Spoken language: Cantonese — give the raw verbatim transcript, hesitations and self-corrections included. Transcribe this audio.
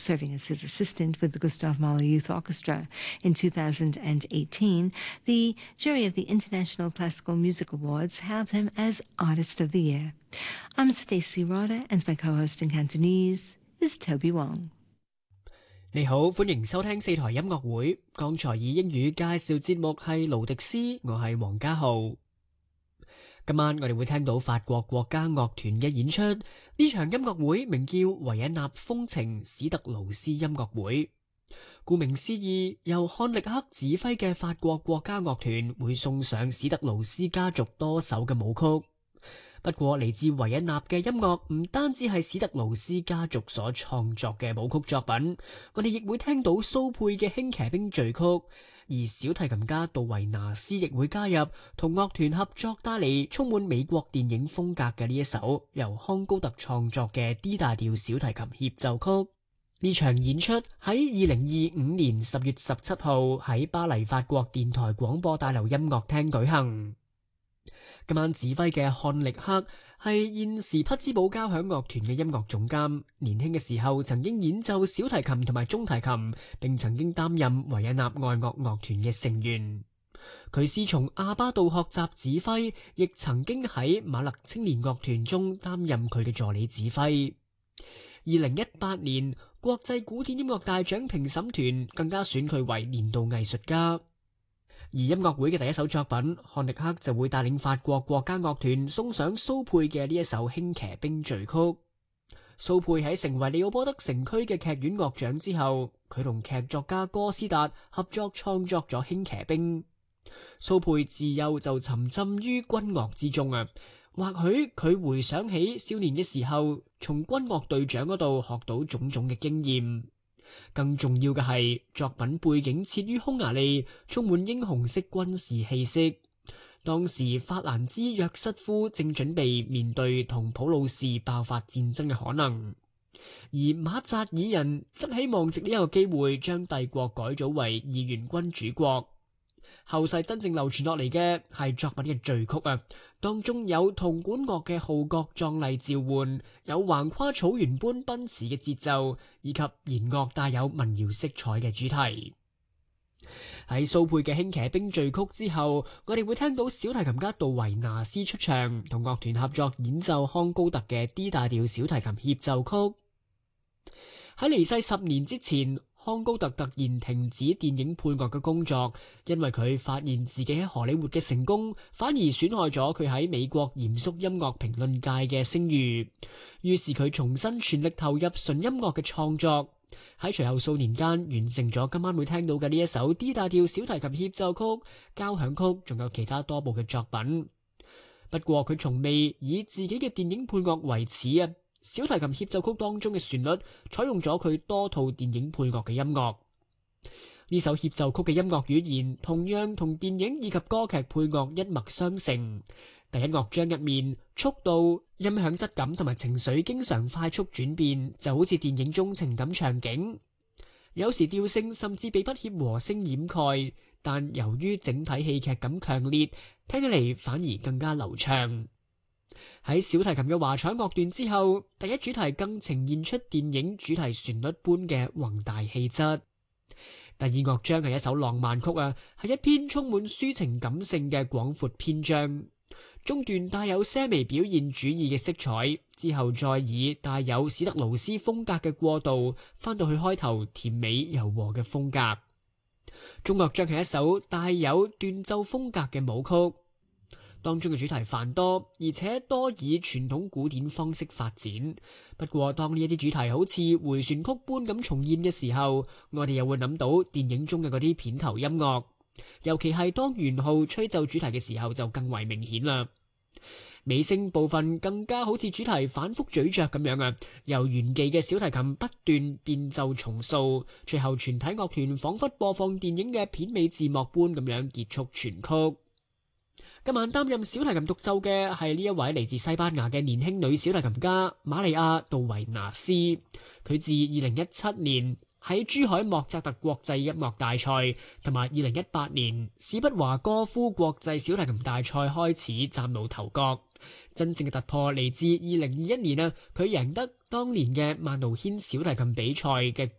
serving as his assistant with the Gustav Mahler Youth Orchestra. In two thousand eighteen, the jury of the International Classical Music Awards hailed him as Artist of the Year. I'm Stacey Roder, and my co-host in Cantonese is Toby Wong. 你好，歡迎收聽四台音樂會。剛才以英語介紹節目係勞迪斯，我係黃家浩。今晚我哋會聽到法國國家樂團嘅演出，呢場音樂會名叫維也納風情史特勞斯音樂會。顧名思義，由漢力克指揮嘅法國國家樂團會送上史特勞斯家族多首嘅舞曲。不過嚟自維也納嘅音樂唔單止係史特勞斯家族所創作嘅舞曲作品，我哋亦會聽到蘇佩嘅輕騎兵序曲，而小提琴家杜維納斯亦會加入，同樂團合作帶嚟充滿美國電影風格嘅呢一首由康高特創作嘅 D 大調小提琴協奏曲。呢場演出喺二零二五年十月十七號喺巴黎法國電台廣播大樓音樂廳舉行。今晚指揮嘅漢力克係現時匹茲堡交響樂團嘅音樂總監，年輕嘅時候曾經演奏小提琴同埋中提琴，並曾經擔任維也納愛樂樂團嘅成員。佢師從阿巴杜學習指揮，亦曾經喺馬勒青年樂團中擔任佢嘅助理指揮。二零一八年國際古典音樂大獎評審團更加選佢為年度藝術家。而音樂會嘅第一首作品，漢力克就會帶領法國國家樂團送上蘇佩嘅呢一首輕騎兵序曲。蘇佩喺成為利奧波德城區嘅劇院樂長之後，佢同劇作家哥斯達合作創作咗輕騎兵。蘇佩自幼就沉浸於軍樂之中啊，或許佢回想起少年嘅時候，從軍樂隊長嗰度學到種種嘅經驗。更重要嘅係，作品背景設於匈牙利，充滿英雄式軍事氣息。當時法蘭茲約瑟夫正準備面對同普魯士爆發戰爭嘅可能，而馬扎爾人則希望藉呢一個機會將帝國改組為二元君主國。後世真正流傳落嚟嘅係作品嘅序曲啊，當中有銅管樂嘅號角壯麗召喚，有橫跨草原般奔馳嘅節奏，以及弦樂帶有民謠色彩嘅主題。喺蘇佩嘅輕騎兵序曲之後，我哋會聽到小提琴家杜維納斯出場，同樂團合作演奏康高特嘅 D 大調小提琴協奏曲。喺離世十年之前，康高特突然停止電影配樂嘅工作，因為佢發現自己喺荷里活嘅成功反而損害咗佢喺美國嚴肅音樂評論界嘅聲譽。於是佢重新全力投入純音樂嘅創作，喺隨後數年間完成咗今晚會聽到嘅呢一首 D 大調小提琴協奏曲、交響曲，仲有其他多部嘅作品。不過佢從未以自己嘅電影配樂為恥啊！小提琴協奏曲當中嘅旋律採用咗佢多套電影配樂嘅音樂。呢首協奏曲嘅音樂語言同樣同電影以及歌劇配樂一脈相承。第一樂章入面，速度、音響質感同埋情緒經常快速轉變，就好似電影中情感場景。有時調性甚至被不協和聲掩蓋，但由於整體戲劇感強烈，聽起嚟反而更加流暢。喺小提琴嘅華彩樂段之後，第一主題更呈現出電影主題旋律般嘅宏大氣質。第二樂章係一首浪漫曲啊，係一篇充滿抒情感性嘅廣闊篇章。中段帶有些微表現主義嘅色彩，之後再以帶有史特勞斯風格嘅過渡，翻到去開頭甜美柔和嘅風格。中樂章係一首帶有斷奏風格嘅舞曲。當中嘅主題繁多，而且多以傳統古典方式發展。不過當呢一啲主題好似迴旋曲般咁重現嘅時候，我哋又會諗到電影中嘅嗰啲片頭音樂，尤其係當圓號吹奏主題嘅時候就更為明顯啦。尾聲部分更加好似主題反覆咀嚼咁樣啊，由原記嘅小提琴不斷變奏重塑，最後全體樂團仿佛播放電影嘅片尾字幕般咁樣結束全曲。今晚擔任小提琴獨奏嘅係呢一位嚟自西班牙嘅年輕女小提琴家瑪利亞·杜維納斯。佢自二零一七年喺珠海莫扎特國際音樂大賽同埋二零一八年史畢華哥夫國際小提琴大賽開始嶄露頭角。真正嘅突破嚟自二零二一年啊，佢贏得當年嘅曼努軒小提琴比賽嘅